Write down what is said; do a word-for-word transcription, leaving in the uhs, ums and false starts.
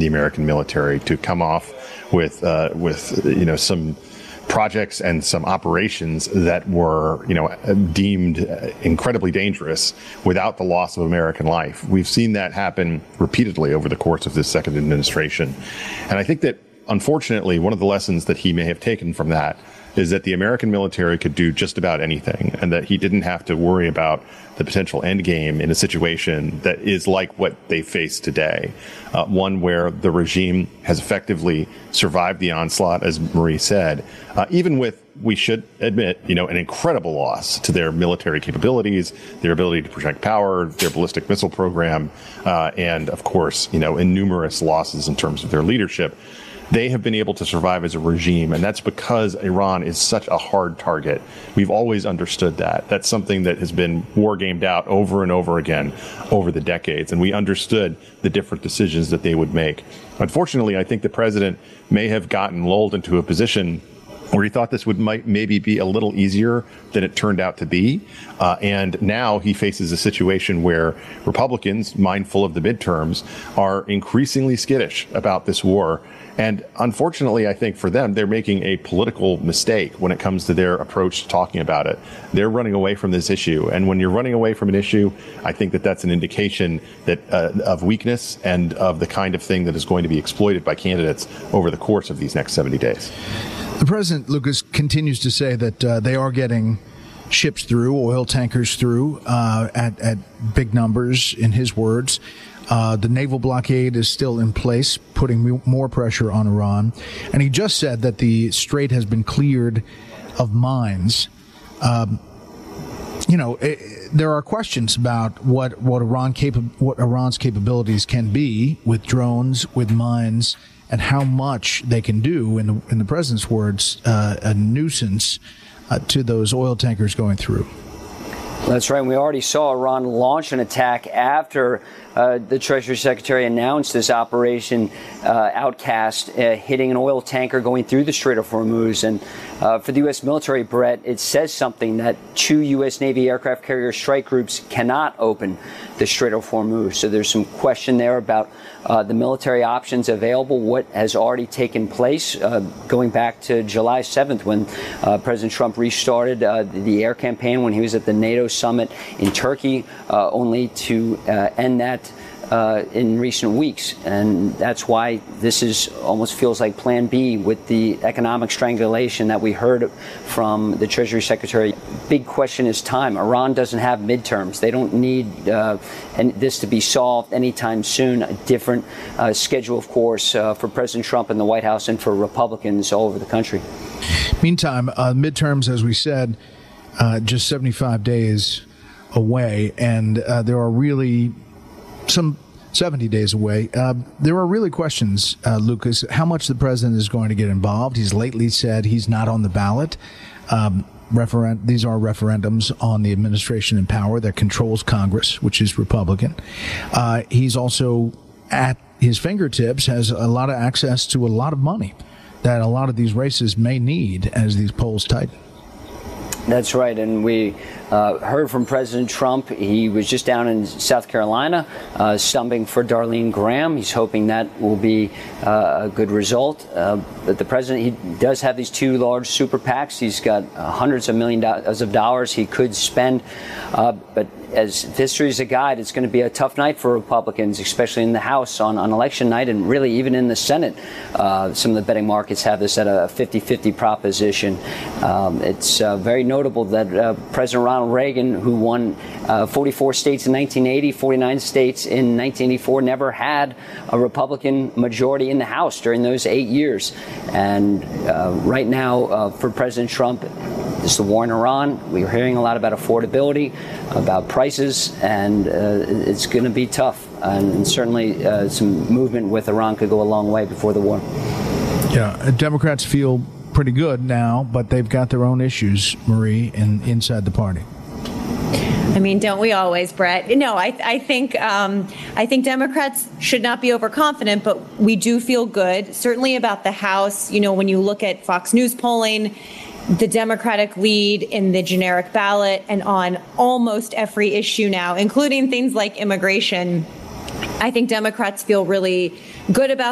the American military to come off with uh, with you know some projects and some operations that were, you know, deemed incredibly dangerous without the loss of American life. We've seen that happen repeatedly over the course of this second administration. And I think that, unfortunately, one of the lessons that he may have taken from that is that the American military could do just about anything, and that he didn't have to worry about the potential end game in a situation that is like what they face today, uh, one where the regime has effectively survived the onslaught, as Marie said, uh, even with, we should admit, you know, an incredible loss to their military capabilities, their ability to project power, their ballistic missile program, uh, and, of course, you know, numerous losses in terms of their leadership. They have been able to survive as a regime, and that's because Iran is such a hard target. We've always understood that. That's something that has been war gamed out over and over again over the decades, and we understood the different decisions that they would make. Unfortunately, I think the president may have gotten lulled into a position where he thought this would might maybe be a little easier than it turned out to be. Uh, and now he faces a situation where Republicans, mindful of the midterms, are increasingly skittish about this war. And unfortunately, I think for them, they're making a political mistake when it comes to their approach to talking about it. They're running away from this issue. And when you're running away from an issue, I think that that's an indication that uh, of weakness and of the kind of thing that is going to be exploited by candidates over the course of these next seventy days. The president, Lucas, continues to say that uh, they are getting ships through, oil tankers through uh, at, at big numbers, in his words. Uh, the naval blockade is still in place, putting more pressure on Iran. And he just said that the strait has been cleared of mines. Um, you know, it, there are questions about what what Iran capa- what Iran's capabilities can be with drones, with mines, and how much they can do, in the, in the president's words, uh, a nuisance uh, to those oil tankers going through. That's right. We already saw Iran launch an attack after uh, the Treasury Secretary announced this operation uh, Outcast uh, hitting an oil tanker going through the Strait of Hormuz. And uh, for the U S military, Brett, it says something that two U S Navy aircraft carrier strike groups cannot open the Strait of Hormuz. So there's some question there about uh, the military options available, what has already taken place, uh, going back to July seventh when uh, President Trump restarted uh, the air campaign when he was at the NATO summit in Turkey, uh, only to uh, end that uh, in recent weeks. And that's why this is almost feels like Plan B with the economic strangulation that we heard from the Treasury Secretary. Big question is time. Iran doesn't have midterms. They don't need uh, and this to be solved anytime soon. A different uh, schedule, of course, uh, for President Trump and the White House and for Republicans all over the country. Meantime, uh, midterms, as we said, Uh, just seventy-five days away, and uh, there are really some seventy days away. Uh, there are really questions, uh, Lucas, how much the president is going to get involved. He's lately said he's not on the ballot. Um, referend- these are referendums on the administration in power that controls Congress, which is Republican. Uh, he's also, at his fingertips, has a lot of access to a lot of money that a lot of these races may need as these polls tighten. That's right. And we uh, heard from President Trump. He was just down in South Carolina, uh, stumping for Darlene Graham. He's hoping that will be uh, a good result. Uh, but the president, he does have these two large super PACs. He's got uh, hundreds of million dollars of dollars he could spend. Uh, but as if history is a guide, it's going to be a tough night for Republicans, especially in the House on, on election night, and really even in the Senate. Uh, some of the betting markets have this at a fifty-fifty proposition. Um, it's uh, very notable that uh, President Ronald Reagan, who won uh, forty-four states in nineteen eighty, forty-nine states in nineteen eighty-four, never had a Republican majority in the House during those eight years. And uh, right now, uh, for President Trump, it's the war in Iran. We're hearing a lot about affordability, about prices, and uh, it's going to be tough. And certainly uh, some movement with Iran could go a long way before the war. Yeah, Democrats feel pretty good now, but they've got their own issues, Marie, in, inside the party. I mean, don't we always, Brett? No, I, I think um, I think Democrats should not be overconfident, but we do feel good, certainly about the House. You know, when you look at Fox News polling, the Democratic lead in the generic ballot and on almost every issue now, including things like immigration, I think Democrats feel really good about